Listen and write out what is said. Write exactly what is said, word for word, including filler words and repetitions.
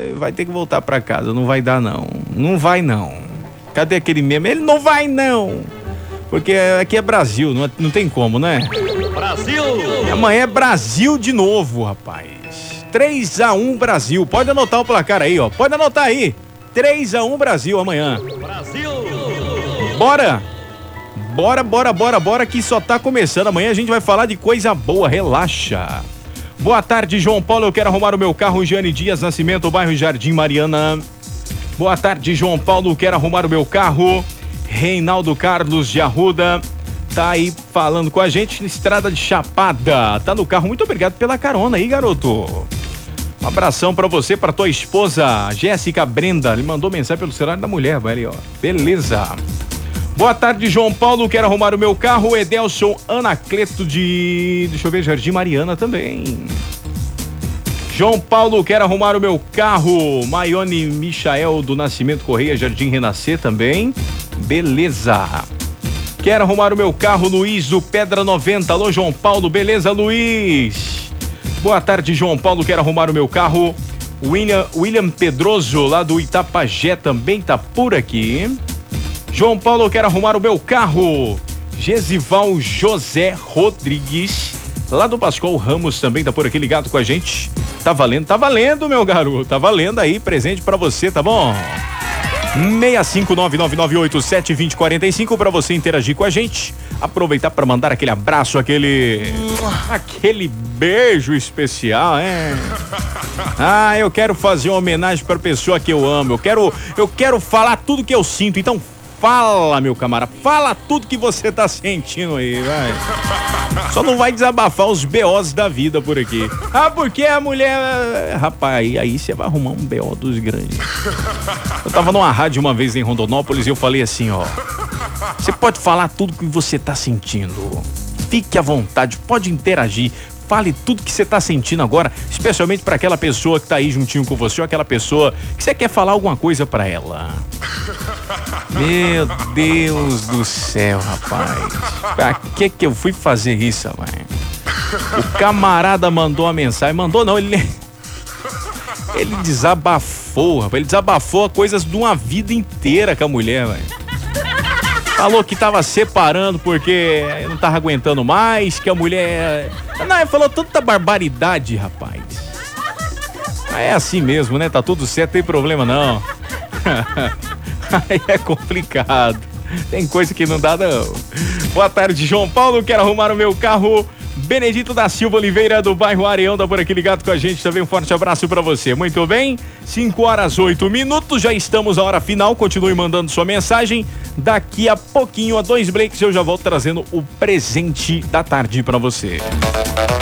vai ter que voltar pra casa, não vai dar não, não vai não. Cadê aquele meme? Ele não vai não, porque aqui é Brasil, não, não tem como, né? Brasil! E amanhã é Brasil de novo, rapaz. três a um Brasil, pode anotar o placar aí, ó, pode anotar aí. três a um Brasil amanhã. Brasil! Bora! Bora, bora, bora, bora, que só tá começando. Amanhã a gente vai falar de coisa boa, relaxa. Boa tarde, João Paulo, eu quero arrumar o meu carro. Giane Dias Nascimento, bairro Jardim Mariana. Boa tarde, João Paulo, eu quero arrumar o meu carro. Reinaldo Carlos de Arruda tá aí falando com a gente na estrada de Chapada. Tá no carro, muito obrigado pela carona aí, garoto. Um abração pra você, pra tua esposa, Jéssica Brenda. Ele mandou mensagem pelo celular da mulher, vai ali, ó. Beleza. Boa tarde, João Paulo, quero arrumar o meu carro. Edelson Anacleto de... Deixa eu ver, Jardim Mariana também. João Paulo, quero arrumar o meu carro. Maione Michael do Nascimento Correia, Jardim Renascer também. Beleza. Quero arrumar o meu carro, Luiz do Pedra noventa. Alô, João Paulo, beleza, Luiz? Boa tarde, João Paulo, quero arrumar o meu carro. William, William Pedroso, lá do Itapajé, também tá por aqui. João Paulo, eu quero arrumar o meu carro. Gesival José Rodrigues, lá do Pascoal Ramos, também tá por aqui ligado com a gente. Tá valendo, tá valendo, meu garoto. Tá valendo aí, presente pra você, tá bom? seis cinco nove nove nove oito sete dois zero quatro cinco pra você interagir com a gente. Aproveitar pra mandar aquele abraço, aquele... aquele beijo especial, é? Ah, eu quero fazer uma homenagem pra pessoa que eu amo. Eu quero, eu quero falar tudo que eu sinto, então... Fala, meu camarada, fala tudo que você tá sentindo aí, vai. Só não vai desabafar os B Os da vida por aqui. Ah, porque a mulher... Rapaz, aí você vai arrumar um B O dos grandes. Eu tava numa rádio uma vez em Rondonópolis e eu falei assim, ó. Você pode falar tudo que você tá sentindo. Fique à vontade, pode interagir. Fale tudo que você tá sentindo agora, especialmente para aquela pessoa que tá aí juntinho com você, ou aquela pessoa que você quer falar alguma coisa para ela. Meu Deus do céu, rapaz. Pra que que eu fui fazer isso, mãe? O camarada mandou uma mensagem, mandou não, ele... Ele desabafou, rapaz, ele desabafou coisas de uma vida inteira com a mulher, velho. Falou que tava separando porque não tava aguentando mais, que a mulher... Não, ele falou tanta barbaridade, rapaz. Mas é assim mesmo, né? Tá tudo certo, não tem problema não. Aí é complicado. Tem coisa que não dá não. Boa tarde, João Paulo, quero arrumar o meu carro. Benedito da Silva Oliveira, do bairro Areão, tá por aqui ligado com a gente também. Um forte abraço pra você. Muito bem, cinco horas, oito minutos, já estamos na hora final. Continue mandando sua mensagem. Daqui a pouquinho, a dois breaks, eu já volto trazendo o presente da tarde pra você.